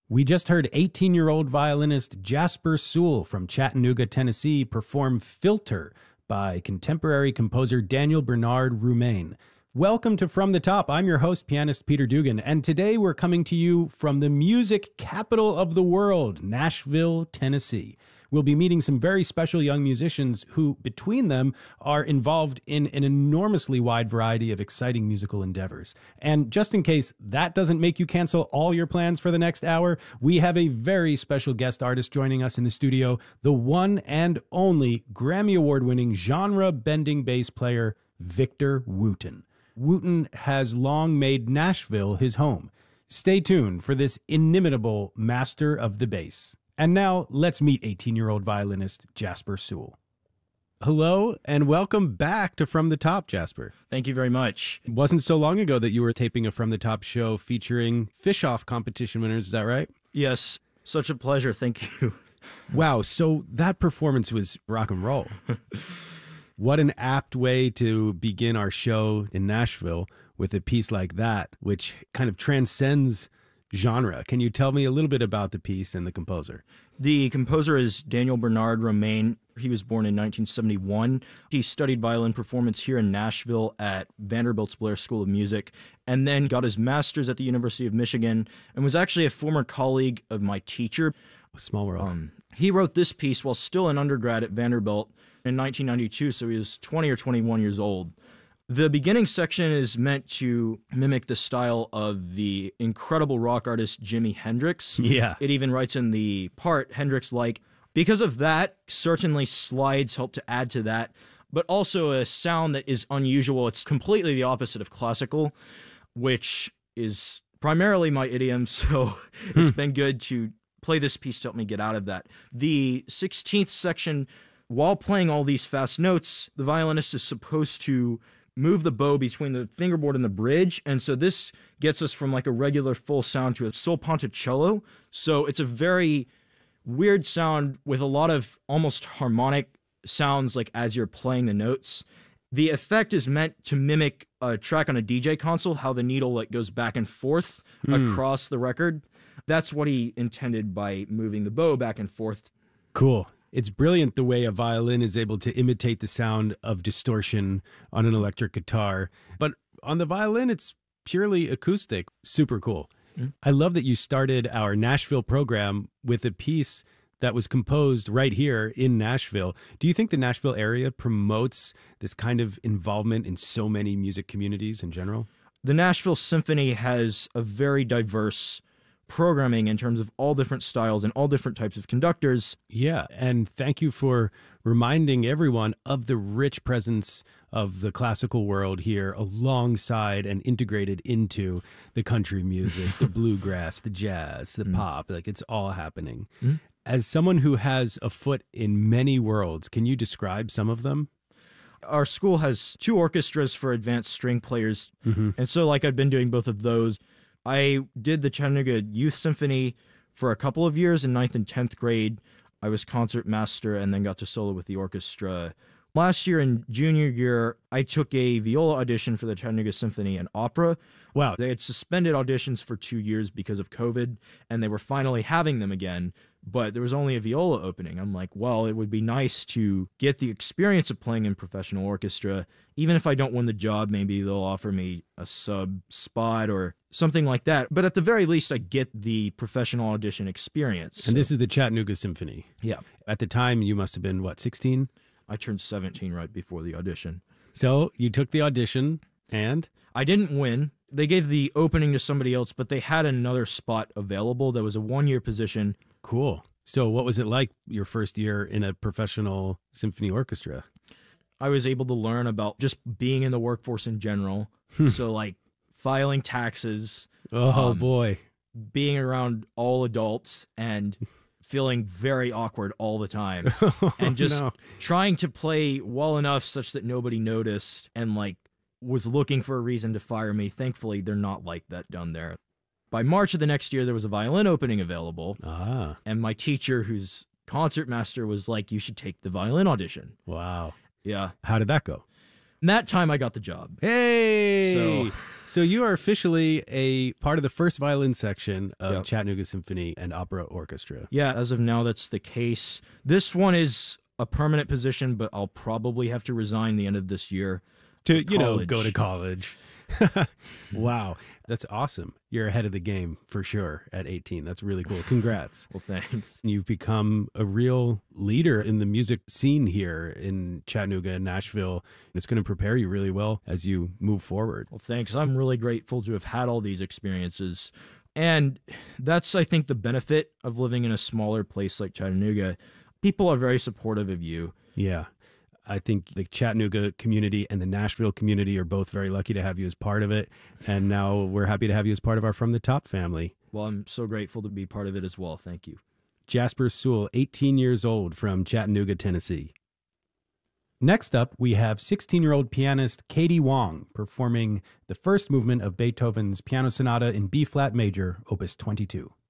We just heard 18-year-old violinist Jasper Sewell from Chattanooga, Tennessee, perform Filter by contemporary composer Daniel Bernard Roumain. Welcome to From the Top. I'm your host, pianist Peter Dugan, and today we're coming to you from the music capital of the world, Nashville, Tennessee. We'll be meeting some very special young musicians who, between them, are involved in an enormously wide variety of exciting musical endeavors. And just in case that doesn't make you cancel all your plans for the next hour, we have a very special guest artist joining us in the studio, the one and only Grammy Award-winning genre-bending bass player, Victor Wooten. Wooten has long made Nashville his home. Stay tuned for this inimitable master of the bass. And now, let's meet 18-year-old violinist Jasper Sewell. Hello, and welcome back to From the Top, Jasper. Thank you very much. It wasn't so long ago that you were taping a From the Top show featuring Fish-Off competition winners, is that right? Yes, such a pleasure, thank you. Wow, so that performance was rock and roll. What an apt way to begin our show in Nashville with a piece like that, which kind of transcends genre. Can you tell me a little bit about the piece and the composer? The composer is Daniel Bernard Roumain. He was born in 1971. He studied violin performance here in Nashville at Vanderbilt's Blair School of Music, and then got his master's at the University of Michigan, and was actually a former colleague of my teacher. Small world. He wrote this piece while still an undergrad at Vanderbilt in 1992, so he was 20 or 21 years old. The beginning section is meant to mimic the style of the incredible rock artist Jimi Hendrix. Yeah. It even writes in the part, Hendrix-like. Because of that, certainly slides help to add to that, but also a sound that is unusual. It's completely the opposite of classical, which is primarily my idiom, so it's been good to play this piece to help me get out of that. The 16th section, while playing all these fast notes, the violinist is supposed to move the bow between the fingerboard and the bridge, and so this gets us from like a regular full sound to a sol ponticello. So it's a very weird sound with a lot of almost harmonic sounds like as you're playing the notes. The effect is meant to mimic a track on a DJ console, how the needle like goes back and forth across the record. That's what he intended by moving the bow back and forth. Cool. It's brilliant the way a violin is able to imitate the sound of distortion on an electric guitar. But on the violin, it's purely acoustic. Super cool. I love that you started our Nashville program with a piece that was composed right here in Nashville. Do you think the Nashville area promotes this kind of involvement in so many music communities in general? The Nashville Symphony has a very diverse programming in terms of all different styles and all different types of conductors. Yeah, and thank you for reminding everyone of the rich presence of the classical world here alongside and integrated into the country music, the bluegrass, the jazz, the pop, like it's all happening. As someone who has a foot in many worlds, can you describe some of them? Our school has 2 orchestras for advanced string players, and so like I've been doing both of those. I did the Chattanooga Youth Symphony for a couple of years in 9th and 10th grade. I was concert master and then got to solo with the orchestra. Last year in junior year, I took a viola audition for the Chattanooga Symphony and Opera. Wow. They had suspended auditions for 2 years because of COVID, and they were finally having them again, but there was only a viola opening. I'm like, well, it would be nice to get the experience of playing in professional orchestra. Even if I don't win the job, maybe they'll offer me a sub spot or something like that. But at the very least, I get the professional audition experience. And this is the Chattanooga Symphony. Yeah. At the time, you must have been, what, 16? I turned 17 right before the audition. So you took the audition and? I didn't win. They gave the opening to somebody else, but they had another spot available. That was a 1-year position. Cool. So what was it like your first year in a professional symphony orchestra? I was able to learn about just being in the workforce in general. So like filing taxes. Oh, boy. Being around all adults and feeling very awkward all the time. And just trying to play well enough such that nobody noticed and like was looking for a reason to fire me. Thankfully, they're not like that down there. By March of the next year, there was a violin opening available. And my teacher, who's concertmaster, was like, you should take the violin audition. Wow. Yeah. How did that go? And that time I got the job. Hey! So So you are officially a part of the first violin section of Yep. Chattanooga Symphony and Opera Orchestra. Yeah, as of now, that's the case. This one is a permanent position, but I'll probably have to resign the end of this year. To, college. go to college. Wow. That's awesome. You're ahead of the game for sure at 18. That's really cool. Congrats. Well, thanks. You've become a real leader in the music scene here in Chattanooga and Nashville. It's going to prepare you really well as you move forward. Well, thanks. I'm really grateful to have had all these experiences. And that's, I think, the benefit of living in a smaller place like Chattanooga. People are very supportive of you. Yeah. I think the Chattanooga community and the Nashville community are both very lucky to have you as part of it. And now we're happy to have you as part of our From the Top family. Well, I'm so grateful to be part of it as well. Thank you. Jasper Sewell, 18 years old, from Chattanooga, Tennessee. Next up, we have 16-year-old pianist Katie Wong performing the first movement of Beethoven's Piano Sonata in B-flat major, Opus 22.